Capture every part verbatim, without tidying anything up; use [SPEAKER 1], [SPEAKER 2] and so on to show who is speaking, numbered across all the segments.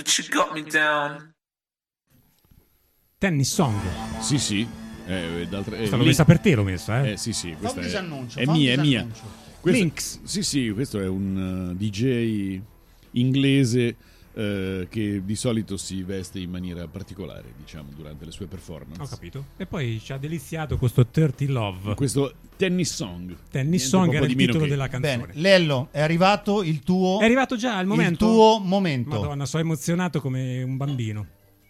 [SPEAKER 1] but you got me down.
[SPEAKER 2] Tennis Song.
[SPEAKER 3] Sì, sì. Eh, d'altra, eh,
[SPEAKER 2] l'ho messa per te, l'ho messa, eh.
[SPEAKER 3] Eh sì, sì, questa
[SPEAKER 4] Fa un
[SPEAKER 3] è,
[SPEAKER 4] disannuncio,
[SPEAKER 3] è
[SPEAKER 4] fa un
[SPEAKER 3] mia, è mia.
[SPEAKER 4] disannuncio.
[SPEAKER 3] Questo,
[SPEAKER 2] Links.
[SPEAKER 3] Sì, sì, questo è un uh, D J inglese uh, che di solito si veste in maniera particolare, diciamo, durante le sue performance.
[SPEAKER 2] Ho capito. E poi ci ha deliziato questo trenta Love.
[SPEAKER 3] Questo Tennis Song.
[SPEAKER 2] Tennis Song era il titolo della canzone.
[SPEAKER 4] Bene, Lello, è arrivato il tuo
[SPEAKER 2] È arrivato già il momento.
[SPEAKER 4] Il tuo momento.
[SPEAKER 2] Madonna, sono emozionato come un bambino.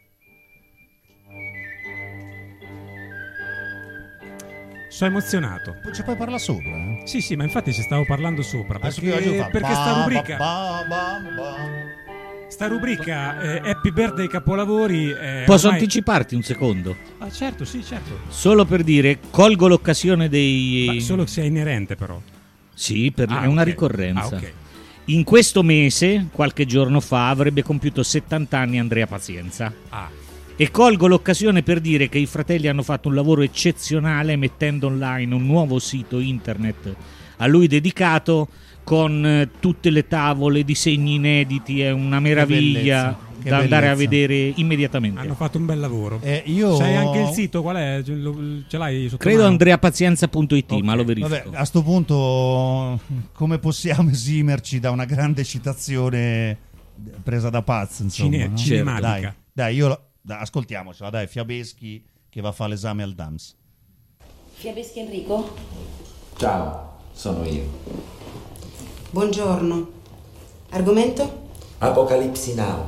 [SPEAKER 2] Sono emozionato.
[SPEAKER 4] Ci puoi parlare sopra? Eh?
[SPEAKER 2] Sì, sì, ma infatti ci stavo parlando sopra.
[SPEAKER 4] Adesso
[SPEAKER 2] Perché,
[SPEAKER 4] che oggi fa
[SPEAKER 2] perché
[SPEAKER 4] ba,
[SPEAKER 2] sta rubrica,
[SPEAKER 4] ba, ba, ba.
[SPEAKER 2] sta rubrica eh, Happy Birthday Capolavori. Eh,
[SPEAKER 5] Posso
[SPEAKER 2] ormai...
[SPEAKER 5] anticiparti un secondo?
[SPEAKER 2] Ah, certo, sì, certo.
[SPEAKER 5] Solo per dire, colgo l'occasione dei...
[SPEAKER 2] Ma solo se è inerente, però.
[SPEAKER 5] Sì, per...
[SPEAKER 2] Ah,
[SPEAKER 5] è una
[SPEAKER 2] ok.
[SPEAKER 5] ricorrenza.
[SPEAKER 2] Ah, ok.
[SPEAKER 5] In questo mese, qualche giorno fa, avrebbe compiuto settanta anni Andrea Pazienza.
[SPEAKER 2] Ah.
[SPEAKER 5] E colgo l'occasione per dire che i fratelli hanno fatto un lavoro eccezionale mettendo online un nuovo sito internet a lui dedicato con eh, tutte le tavole, disegni inediti, è una meraviglia
[SPEAKER 4] Che
[SPEAKER 5] da andare a
[SPEAKER 4] bellezza.
[SPEAKER 5] vedere immediatamente.
[SPEAKER 2] Hanno fatto un bel lavoro.
[SPEAKER 4] Eh, io...
[SPEAKER 2] Sai anche il sito qual è? Ce lo- ce l'hai sotto
[SPEAKER 5] Credo
[SPEAKER 2] mano?
[SPEAKER 5] andreapazienza punto it,
[SPEAKER 2] Ok.
[SPEAKER 5] ma lo verifico.
[SPEAKER 4] Vabbè, a sto punto come possiamo esimerci da una grande citazione presa da Paz, insomma,
[SPEAKER 2] Cine-
[SPEAKER 4] no?
[SPEAKER 2] cinematica.
[SPEAKER 4] Dai, dai, io lo- dai, ascoltiamocela, dai, Fiabeschi che va a fare l'esame al D A M S.
[SPEAKER 6] Fiabeschi Enrico?
[SPEAKER 7] Ciao, sono io.
[SPEAKER 6] Buongiorno. Argomento?
[SPEAKER 7] Apocalipsi Now.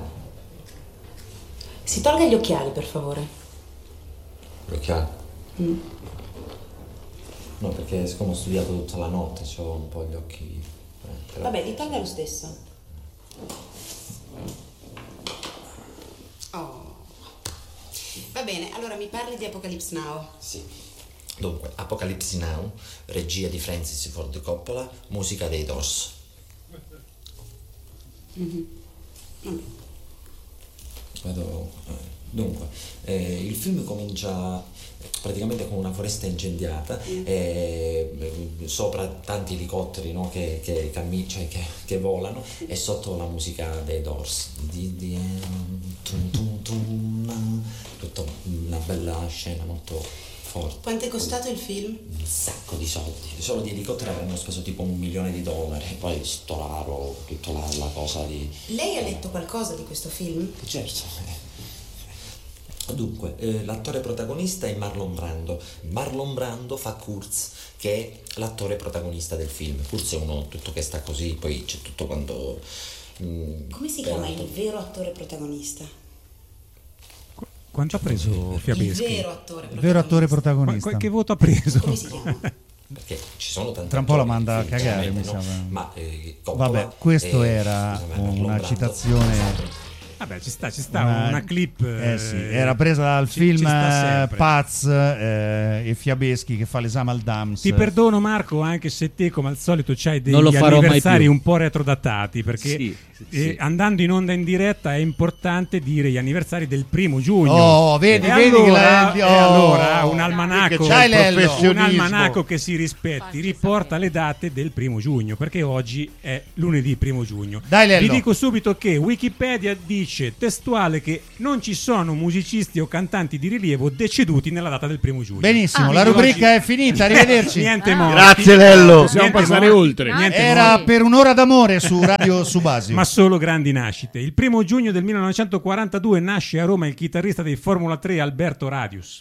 [SPEAKER 6] Si tolga gli occhiali, per favore.
[SPEAKER 7] Gli occhiali?
[SPEAKER 6] Mm.
[SPEAKER 7] No, perché siccome ho studiato tutta la notte, ho un po' gli occhi... eh, però-
[SPEAKER 6] Vabbè, li tolga lo stesso. Oh. Va bene, allora mi parli di Apocalypse Now.
[SPEAKER 7] Sì. Dunque, Apocalipsi Now, regia di Francis Ford Coppola, musica dei Doors.
[SPEAKER 6] Mm-hmm. Vabbè.
[SPEAKER 7] Vado... eh, Dunque, eh, il film comincia praticamente con una foresta incendiata,
[SPEAKER 6] Mm.
[SPEAKER 7] e, eh, sopra tanti elicotteri, no, che, che, cammi- cioè, che, che volano, e sotto la musica dei Doors. Di- di- tum, tum, tum, tutta una bella scena molto forte.
[SPEAKER 6] Quanto è costato il film?
[SPEAKER 7] Un sacco di soldi. Solo di elicotteri avranno speso tipo un milione di dollari. Poi sto raro, tutta la, la cosa di...
[SPEAKER 6] Lei ha letto qualcosa di questo film?
[SPEAKER 7] Certo. eh. Dunque, eh, l'attore protagonista è Marlon Brando. Marlon Brando fa Kurtz, che è l'attore protagonista del film. Kurtz è uno tutto che sta così, poi c'è tutto quando... mm,
[SPEAKER 6] Come si
[SPEAKER 7] per
[SPEAKER 6] chiama
[SPEAKER 7] l'atto-
[SPEAKER 6] il vero attore protagonista?
[SPEAKER 2] Quanto ha preso
[SPEAKER 6] Il
[SPEAKER 2] Fiabeschi?
[SPEAKER 6] vero attore
[SPEAKER 4] Il vero attore
[SPEAKER 2] Qua-
[SPEAKER 4] protagonista.
[SPEAKER 2] qua- che voto ha preso?
[SPEAKER 6] Come si chiama?
[SPEAKER 7] Perché ci sono tanti
[SPEAKER 4] Tra un po' la
[SPEAKER 7] attori
[SPEAKER 4] manda a
[SPEAKER 7] nel film,
[SPEAKER 4] cagare, mi
[SPEAKER 7] chiaramente,
[SPEAKER 4] sa.
[SPEAKER 7] no? Ma, eh, Coppola,
[SPEAKER 4] Vabbè, questo
[SPEAKER 7] eh,
[SPEAKER 4] era
[SPEAKER 7] scusami, Marlon
[SPEAKER 4] una
[SPEAKER 7] Brando
[SPEAKER 4] citazione...
[SPEAKER 7] ha fatto-
[SPEAKER 2] Vabbè, ci sta, ci sta
[SPEAKER 4] Una-
[SPEAKER 2] una clip.
[SPEAKER 4] Eh sì, era presa dal
[SPEAKER 2] ci-
[SPEAKER 4] film
[SPEAKER 2] ci sta
[SPEAKER 4] eh,
[SPEAKER 2] sempre.
[SPEAKER 4] Paz eh, e Fiabeschi che fa l'esame al D A M S.
[SPEAKER 2] Ti perdono Marco, anche se te come al solito c'hai degli
[SPEAKER 5] Non lo farò mai
[SPEAKER 2] anniversari
[SPEAKER 5] più.
[SPEAKER 2] un po' retrodatati, perché
[SPEAKER 5] Sì, sì,
[SPEAKER 2] eh,
[SPEAKER 5] sì.
[SPEAKER 2] andando in onda in diretta è importante dire gli anniversari del primo giugno.
[SPEAKER 4] Oh, vedi,
[SPEAKER 2] e
[SPEAKER 4] vedi
[SPEAKER 2] allora,
[SPEAKER 4] che
[SPEAKER 2] e
[SPEAKER 4] la- oh.
[SPEAKER 2] allora un almanacco,
[SPEAKER 4] Che c'hai, Lello?
[SPEAKER 2] un almanacco che si rispetti riporta le date del primo giugno, perché oggi è lunedì primo giugno.
[SPEAKER 4] Dai, Lello.
[SPEAKER 2] Vi dico subito che Wikipedia dice testuale che non ci sono musicisti o cantanti di rilievo deceduti nella data del primo giugno.
[SPEAKER 4] Benissimo,
[SPEAKER 2] Ah,
[SPEAKER 4] la
[SPEAKER 2] quindi
[SPEAKER 4] rubrica
[SPEAKER 2] oggi-
[SPEAKER 4] è finita, arrivederci.
[SPEAKER 2] Niente morti.
[SPEAKER 8] Grazie, Lello.
[SPEAKER 3] Possiamo
[SPEAKER 2] Niente
[SPEAKER 3] passare
[SPEAKER 2] morti.
[SPEAKER 3] oltre.
[SPEAKER 2] Niente
[SPEAKER 4] Era
[SPEAKER 2] morti.
[SPEAKER 4] per un'ora d'amore su Radio Subasio.
[SPEAKER 2] Ma solo grandi nascite. Il primo giugno del millenovecentoquarantadue nasce a Roma il chitarrista dei Formula tre Alberto Radius.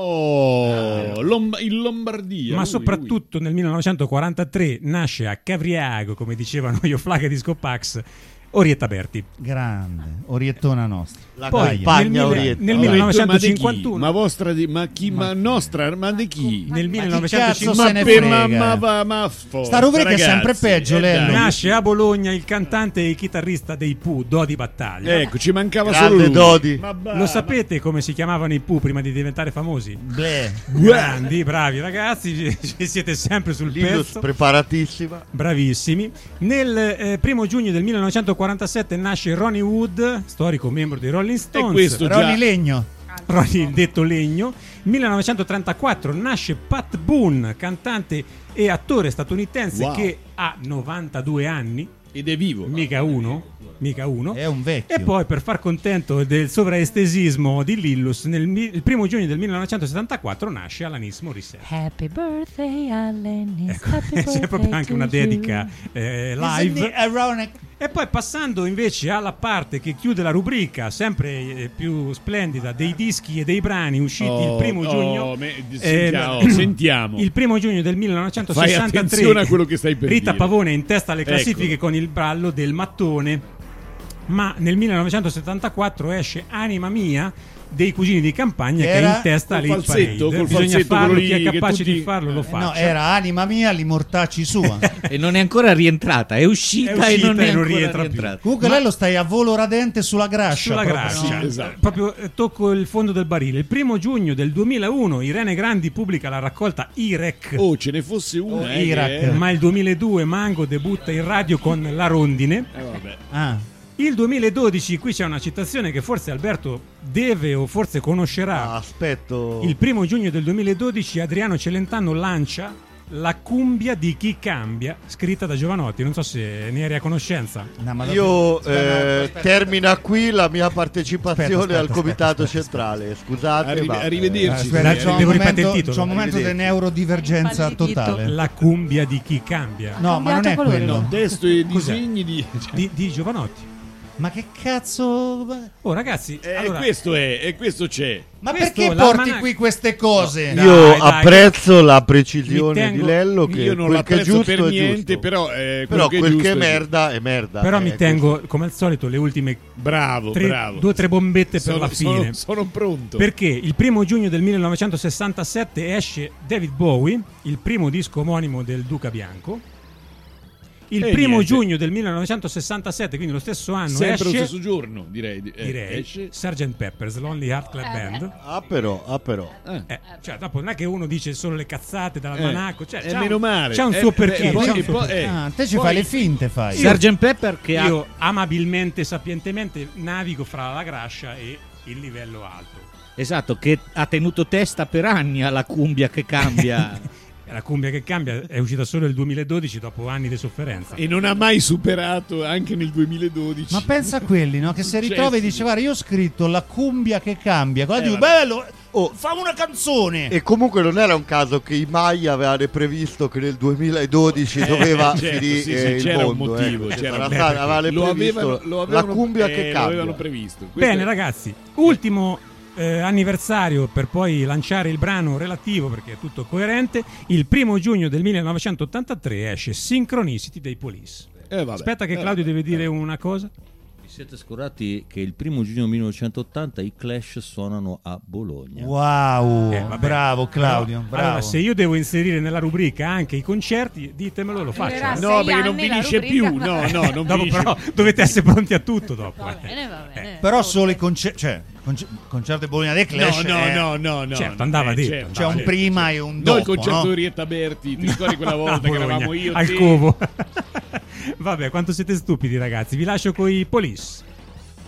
[SPEAKER 3] Oh, Lom- in Lombardia.
[SPEAKER 2] Ma
[SPEAKER 3] lui,
[SPEAKER 2] soprattutto nel millenovecentoquarantatré nasce a Cavriago, come dicevano io Flaga Disco Pax, Orietta Berti.
[SPEAKER 4] Grande, Oriettona nostra.
[SPEAKER 8] La
[SPEAKER 2] Poi nel,
[SPEAKER 8] compagna
[SPEAKER 2] mille-
[SPEAKER 8] Orietta.
[SPEAKER 2] nel
[SPEAKER 3] lui.
[SPEAKER 2] millenovecentocinquantuno,
[SPEAKER 3] Ma vostra di, ma chi ma nostra ma di chi?
[SPEAKER 2] nel
[SPEAKER 4] chi
[SPEAKER 2] millenovecentocinquantuno
[SPEAKER 4] cazzo se ne
[SPEAKER 3] per
[SPEAKER 4] frega?
[SPEAKER 3] ma, ma, ma forza,
[SPEAKER 4] Sta rubrica è
[SPEAKER 3] ragazzi,
[SPEAKER 4] sempre peggio,
[SPEAKER 3] eh,
[SPEAKER 4] Lello.
[SPEAKER 3] dai.
[SPEAKER 2] nasce a Bologna il cantante e chitarrista dei Pooh, Dodi Battaglia.
[SPEAKER 3] Ecco, ci mancava
[SPEAKER 8] Grande
[SPEAKER 3] solo lui.
[SPEAKER 8] Dodi.
[SPEAKER 3] Ma va,
[SPEAKER 2] Lo sapete come si chiamavano i Pooh prima di diventare famosi?
[SPEAKER 4] Bleh.
[SPEAKER 2] Grandi, bravi ragazzi, ci- ci siete sempre sul
[SPEAKER 8] Linus
[SPEAKER 2] pezzo.
[SPEAKER 8] preparatissima.
[SPEAKER 2] Bravissimi. Nel eh, primo giugno del millenovecentoquarantasette nasce Ronnie Wood, storico membro dei Rolling Stones.
[SPEAKER 3] E questo già-
[SPEAKER 4] Ronny Legno.
[SPEAKER 2] Ronnie, detto Legno. millenovecentotrentaquattro nasce Pat Boone, cantante e attore statunitense
[SPEAKER 3] Wow.
[SPEAKER 2] che ha novantadue anni.
[SPEAKER 3] Ed è vivo.
[SPEAKER 2] Mica uno. Mica uno.
[SPEAKER 4] È un vecchio.
[SPEAKER 2] E poi, per far contento del sovraestesismo di Lillus, nel mi- il primo giugno del millenovecentosettantaquattro nasce Alanis Morissette.
[SPEAKER 1] Happy birthday Alanis,
[SPEAKER 2] Ecco,
[SPEAKER 1] happy birthday
[SPEAKER 2] c'è proprio anche
[SPEAKER 1] to
[SPEAKER 2] una
[SPEAKER 1] you.
[SPEAKER 2] dedica eh, live.
[SPEAKER 4] ironic?
[SPEAKER 2] E poi passando invece alla parte che chiude la rubrica, sempre eh, più splendida, dei dischi e dei brani usciti
[SPEAKER 3] Oh,
[SPEAKER 2] il primo
[SPEAKER 3] oh,
[SPEAKER 2] giugno.
[SPEAKER 3] me-
[SPEAKER 2] eh,
[SPEAKER 3] sentiamo, oh, sentiamo.
[SPEAKER 2] Il primo giugno del
[SPEAKER 3] Fai
[SPEAKER 2] millenovecentosessantatré.
[SPEAKER 3] attenzione a quello che stai per
[SPEAKER 2] Rita
[SPEAKER 3] dire.
[SPEAKER 2] Pavone è in testa alle classifiche
[SPEAKER 3] Ecco.
[SPEAKER 2] con il brallo del mattone. Ma nel millenovecentosettantaquattro esce Anima Mia dei Cugini di Campagna, che è
[SPEAKER 4] Era
[SPEAKER 2] in testa
[SPEAKER 3] col
[SPEAKER 2] alle hit
[SPEAKER 3] falsetto,
[SPEAKER 2] parade.
[SPEAKER 3] col
[SPEAKER 2] Bisogna
[SPEAKER 3] falsetto,
[SPEAKER 2] farlo,
[SPEAKER 3] quello
[SPEAKER 2] chi è
[SPEAKER 3] lì che
[SPEAKER 2] capace
[SPEAKER 3] tutti-
[SPEAKER 2] di farlo lo
[SPEAKER 4] Eh,
[SPEAKER 2] faccia.
[SPEAKER 4] no, era Anima Mia, li mortacci sua.
[SPEAKER 5] E non è ancora rientrata, è uscita,
[SPEAKER 2] È uscita
[SPEAKER 5] e non è
[SPEAKER 2] e non
[SPEAKER 5] ancora
[SPEAKER 2] rientra più.
[SPEAKER 5] rientrata.
[SPEAKER 4] Comunque lei lo stai a volo radente sulla grascia.
[SPEAKER 2] Sulla
[SPEAKER 4] proprio,
[SPEAKER 2] grascia,
[SPEAKER 4] no?
[SPEAKER 3] Sì, esatto.
[SPEAKER 2] proprio eh, tocco il fondo del barile. Il primo giugno del duemilauno Irene Grandi pubblica la raccolta I R E C.
[SPEAKER 3] Oh, ce ne fosse una.
[SPEAKER 4] Oh,
[SPEAKER 3] eh,
[SPEAKER 4] Iraq.
[SPEAKER 3] che-
[SPEAKER 2] Ma il duemiladue Mango debutta in radio con La Rondine.
[SPEAKER 3] Eh, vabbè.
[SPEAKER 4] Ah.
[SPEAKER 2] Il duemiladodici, qui c'è una citazione che forse Alberto deve o forse conoscerà.
[SPEAKER 8] Ah, aspetto.
[SPEAKER 2] Il primo giugno del duemiladodici Adriano Celentano lancia La cumbia di chi cambia, scritta da Giovanotti. Non so se ne eri a conoscenza.
[SPEAKER 4] No, ma
[SPEAKER 8] Io
[SPEAKER 4] aspetta, no,
[SPEAKER 8] eh,
[SPEAKER 4] aspetta,
[SPEAKER 8] termina qui la mia partecipazione
[SPEAKER 4] Aspetta, aspetta,
[SPEAKER 8] al comitato
[SPEAKER 4] aspetta,
[SPEAKER 8] centrale. Scusate,
[SPEAKER 3] Arri-
[SPEAKER 8] ma
[SPEAKER 3] arrivederci.
[SPEAKER 4] Eh, aspetta,
[SPEAKER 2] Dai,
[SPEAKER 4] c'ho un
[SPEAKER 2] devo ripetere
[SPEAKER 4] momento,
[SPEAKER 2] il titolo.
[SPEAKER 4] c'ho un momento di
[SPEAKER 8] Arrivederci.
[SPEAKER 4] neurodivergenza
[SPEAKER 1] Impallidito.
[SPEAKER 4] totale.
[SPEAKER 2] La cumbia di chi cambia.
[SPEAKER 4] No, ma non è
[SPEAKER 1] cambiato colore.
[SPEAKER 4] quello.
[SPEAKER 3] No, testo e
[SPEAKER 2] Cos'è?
[SPEAKER 3] disegni di...
[SPEAKER 2] Di, di Giovanotti.
[SPEAKER 4] Ma che cazzo?
[SPEAKER 2] Oh ragazzi,
[SPEAKER 3] Eh,
[SPEAKER 2] allora,
[SPEAKER 3] questo è, e questo c'è.
[SPEAKER 4] Ma
[SPEAKER 2] Questo,
[SPEAKER 4] perché
[SPEAKER 2] l'almanac-
[SPEAKER 4] porti qui queste cose?
[SPEAKER 2] No,
[SPEAKER 8] io
[SPEAKER 2] dai, dai.
[SPEAKER 8] apprezzo la precisione
[SPEAKER 2] Mi tengo-
[SPEAKER 8] di Lello che
[SPEAKER 3] Io non
[SPEAKER 8] quel che è
[SPEAKER 3] l'apprezzo
[SPEAKER 8] giusto
[SPEAKER 3] per
[SPEAKER 8] è
[SPEAKER 3] niente,
[SPEAKER 8] giusto.
[SPEAKER 3] però, eh,
[SPEAKER 8] Però
[SPEAKER 3] quello
[SPEAKER 8] quel
[SPEAKER 3] che è
[SPEAKER 8] che è
[SPEAKER 3] giusto è
[SPEAKER 8] merda è merda.
[SPEAKER 2] però
[SPEAKER 8] Eh,
[SPEAKER 2] mi
[SPEAKER 8] questo.
[SPEAKER 2] tengo come al solito le ultime
[SPEAKER 3] Bravo,
[SPEAKER 2] tre-
[SPEAKER 3] bravo.
[SPEAKER 2] due o tre bombette per
[SPEAKER 3] sono,
[SPEAKER 2] la fine.
[SPEAKER 3] Sono, sono pronto.
[SPEAKER 2] Perché il primo giugno del millenovecentosessantasette esce David Bowie, il primo disco omonimo del Duca Bianco. Il
[SPEAKER 3] E
[SPEAKER 2] primo
[SPEAKER 3] niente.
[SPEAKER 2] giugno del millenovecentosessantasette, quindi lo stesso anno,
[SPEAKER 3] Sempre lo
[SPEAKER 2] esce
[SPEAKER 3] stesso giorno, direi. eh,
[SPEAKER 2] direi
[SPEAKER 3] esce.
[SPEAKER 2] sergeant Pepper's Lonely Heart Club Band.
[SPEAKER 8] Ah però, ah però.
[SPEAKER 2] Eh, cioè, dopo non è che uno dice solo le cazzate dall'almanacco, cioè,
[SPEAKER 3] Eh,
[SPEAKER 2] c'ha
[SPEAKER 3] meno
[SPEAKER 2] un,
[SPEAKER 3] male.
[SPEAKER 2] c'ha un
[SPEAKER 3] Eh,
[SPEAKER 2] suo
[SPEAKER 3] eh,
[SPEAKER 2] perché.
[SPEAKER 3] e poi-
[SPEAKER 2] c'ha un
[SPEAKER 3] e
[SPEAKER 2] suo
[SPEAKER 3] poi-
[SPEAKER 2] perché.
[SPEAKER 3] eh,
[SPEAKER 4] Ah, te ci
[SPEAKER 3] poi-
[SPEAKER 4] fai le finte, fai.
[SPEAKER 5] sergeant Pepper che ha
[SPEAKER 2] Io amabilmente, sapientemente navigo fra la grascia e il livello alto.
[SPEAKER 5] esatto, che ha tenuto testa per anni alla cumbia che cambia.
[SPEAKER 2] La cumbia che cambia è uscita solo nel duemiladodici, dopo anni di sofferenza.
[SPEAKER 3] E non ha mai superato anche nel duemiladodici.
[SPEAKER 4] Ma pensa a quelli, no? Che se ritrova e
[SPEAKER 3] Successi.
[SPEAKER 4] dice: guarda, io ho scritto la cumbia che cambia. Qua
[SPEAKER 3] Eh,
[SPEAKER 4] dico,
[SPEAKER 3] vabbè.
[SPEAKER 4] bello, oh, fa una canzone.
[SPEAKER 8] E comunque non era un caso che i Maya avevano previsto che nel duemiladodici doveva
[SPEAKER 3] certo,
[SPEAKER 8] finire
[SPEAKER 3] sì, sì,
[SPEAKER 8] eh, il
[SPEAKER 3] c'era un
[SPEAKER 8] mondo.
[SPEAKER 3] motivo,
[SPEAKER 8] ecco.
[SPEAKER 3] c'era
[SPEAKER 8] Sarà
[SPEAKER 3] un-
[SPEAKER 8] stato- avevano
[SPEAKER 3] lo
[SPEAKER 8] previsto
[SPEAKER 3] avevano, lo avevano,
[SPEAKER 8] la cumbia
[SPEAKER 3] eh,
[SPEAKER 8] che
[SPEAKER 3] lo
[SPEAKER 8] cambia.
[SPEAKER 3] avevano previsto. Questo
[SPEAKER 2] Bene
[SPEAKER 3] è-
[SPEAKER 2] ragazzi, ultimo eh, anniversario per poi lanciare il brano relativo perché è tutto coerente. Il primo giugno del millenovecentottantatré esce Synchronicity dei Police.
[SPEAKER 3] Eh, vabbè.
[SPEAKER 2] Aspetta che
[SPEAKER 3] Eh,
[SPEAKER 2] Claudio
[SPEAKER 3] vabbè.
[SPEAKER 2] deve dire una cosa.
[SPEAKER 9] Vi siete scordati che il primo giugno millenovecentottanta i Clash suonano a Bologna.
[SPEAKER 4] Wow,
[SPEAKER 2] Eh, vabbè.
[SPEAKER 4] bravo Claudio,
[SPEAKER 2] Allora,
[SPEAKER 4] bravo.
[SPEAKER 2] allora, se io devo inserire nella rubrica anche i concerti, ditemelo, lo faccio.
[SPEAKER 1] Durerà
[SPEAKER 2] eh.
[SPEAKER 3] No,
[SPEAKER 1] sei
[SPEAKER 3] perché non
[SPEAKER 1] anni la
[SPEAKER 3] finisce
[SPEAKER 1] rubrica.
[SPEAKER 3] più. No, no, non
[SPEAKER 2] Dopo
[SPEAKER 3] finisce
[SPEAKER 2] però dovete essere pronti a tutto dopo.
[SPEAKER 1] Va
[SPEAKER 2] eh.
[SPEAKER 1] bene, va bene.
[SPEAKER 4] Però solo i concerti, cioè, conce- concerto di Bologna dei Clash.
[SPEAKER 3] No, no,
[SPEAKER 4] è-
[SPEAKER 3] no, no, no.
[SPEAKER 2] Certo,
[SPEAKER 3] no,
[SPEAKER 2] andava
[SPEAKER 3] eh,
[SPEAKER 2] detto.
[SPEAKER 3] certo,
[SPEAKER 4] C'è un
[SPEAKER 3] andava
[SPEAKER 4] prima
[SPEAKER 3] detto.
[SPEAKER 4] e un
[SPEAKER 3] Noi
[SPEAKER 4] dopo.
[SPEAKER 3] il concerto
[SPEAKER 4] no?
[SPEAKER 3] di Rietta Berti, ti ricordi quella
[SPEAKER 2] A
[SPEAKER 3] volta che
[SPEAKER 2] Bologna,
[SPEAKER 3] eravamo io
[SPEAKER 2] al
[SPEAKER 3] te?
[SPEAKER 2] covo. Vabbè, quanto siete stupidi ragazzi. Vi lascio con i Police.